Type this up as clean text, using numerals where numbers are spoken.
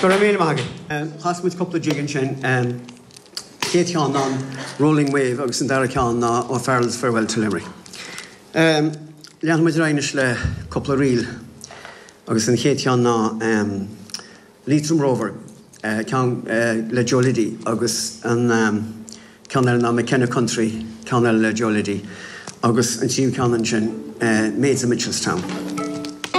Gur mí maige. Hasmuid coppla jigan sin cé ceann ná Rolling Wave agus an dara ceann ná ó Farrell's Farewell to Limerick. Leann muid rainis le coppla riil agus an cé ceann ná Leitrim Rover ceann le Joliddy agus an ceann ná McKenna Country ceann le Joliddy agus an tíim ceann sin Maids of Mitchelstown.